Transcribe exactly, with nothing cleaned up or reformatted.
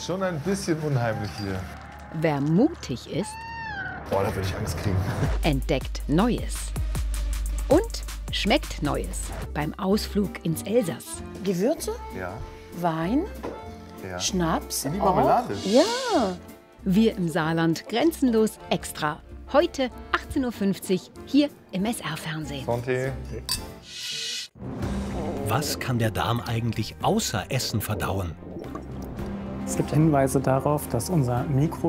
ist schon ein bisschen unheimlich hier. Wer mutig ist, Boah, da würde ich Angst kriegen. entdeckt Neues. Und schmeckt Neues beim Ausflug ins Elsass. Gewürze, Ja. Wein, Ja. Schnaps. Wie auch. Marmelade. Ja. Wir im Saarland grenzenlos extra. Heute achtzehn Uhr fünfzig hier im S R-Fernsehen. Santé. Was kann der Darm eigentlich außer Essen verdauen? Es gibt Hinweise darauf, dass unser Mikro